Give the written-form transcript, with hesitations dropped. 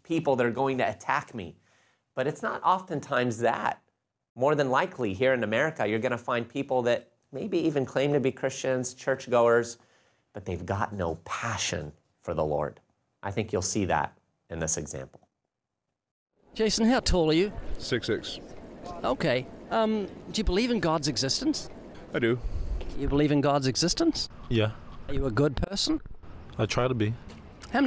people that are going to attack me. But it's not oftentimes that. More than likely, here in America, you're going to find people that maybe even claim to be Christians, churchgoers, but they've got no passion for the Lord. I think you'll see that in this example. Jason, how tall are you? 6'6". Okay. Do you believe in God's existence? I do. You believe in God's existence? Yeah, Are you a good person? I try to be.